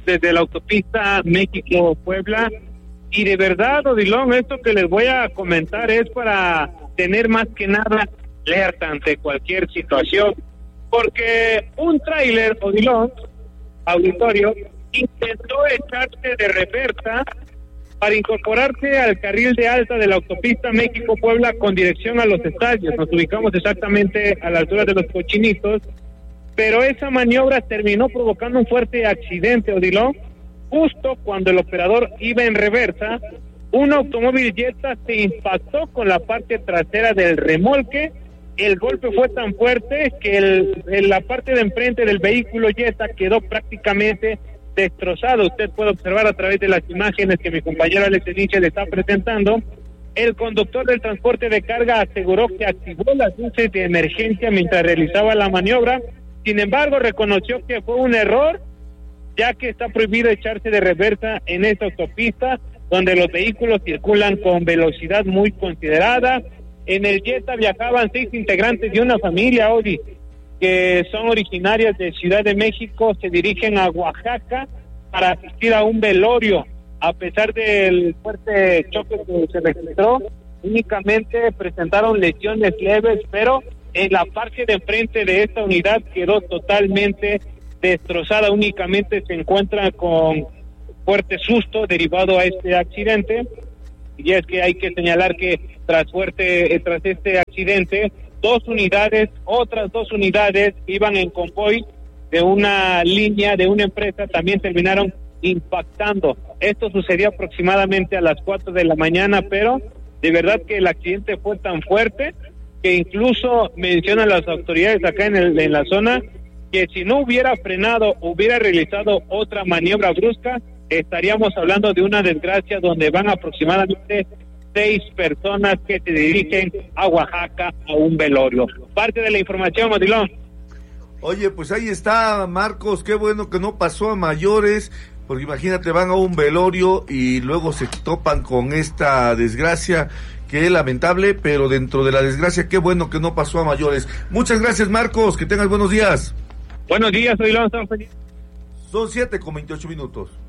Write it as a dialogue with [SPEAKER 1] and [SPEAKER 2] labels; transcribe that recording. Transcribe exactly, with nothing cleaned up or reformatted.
[SPEAKER 1] desde la autopista México-Puebla. Y de verdad, Odilon, esto que les voy a comentar es para tener más que nada alerta ante cualquier situación. Porque un tráiler, Odilon, auditorio, intentó echarse de reversa para incorporarse al carril de alta de la autopista México-Puebla con dirección a los estadios. Nos ubicamos exactamente a la altura de los Cochinitos, pero esa maniobra terminó provocando un fuerte accidente, Odilon. Justo cuando el operador iba en reversa, un automóvil Jetta se impactó con la parte trasera del remolque. El golpe fue tan fuerte que el, en la parte de enfrente del vehículo Jetta quedó prácticamente destrozado. Usted puede observar a través de las imágenes que mi compañero Alex Eniche le está presentando. El conductor del transporte de carga aseguró que activó las luces de emergencia mientras realizaba la maniobra. Sin embargo, reconoció que fue un error, ya que está prohibido echarse de reversa en esta autopista, donde los vehículos circulan con velocidad muy considerada. En el Jetta viajaban seis integrantes de una familia, Odi, que son originarias de Ciudad de México, se dirigen a Oaxaca para asistir a un velorio. A pesar del fuerte choque que se registró, únicamente presentaron lesiones leves, pero en la parte de enfrente de esta unidad quedó totalmente destrozada. Únicamente se encuentra con fuerte susto derivado a este accidente. Y es que hay que señalar que tras fuerte tras este accidente, dos unidades, otras dos unidades iban en convoy de una línea de una empresa, también terminaron impactando. Esto sucedió aproximadamente a las cuatro de la mañana, pero de verdad que el accidente fue tan fuerte que incluso mencionan las autoridades acá en, el, en la zona que si no hubiera frenado, hubiera realizado otra maniobra brusca, estaríamos hablando de una desgracia donde van aproximadamente seis personas que se dirigen a Oaxaca a un velorio. Parte de la información, Odilon.
[SPEAKER 2] Oye, pues ahí está, Marcos, qué bueno que no pasó a mayores, porque imagínate, van a un velorio y luego se topan con esta desgracia, que es lamentable, pero dentro de la desgracia, qué bueno que no pasó a mayores. Muchas gracias, Marcos, que tengas buenos días.
[SPEAKER 1] Buenos días, Odilon.
[SPEAKER 2] Son siete con veintiocho minutos.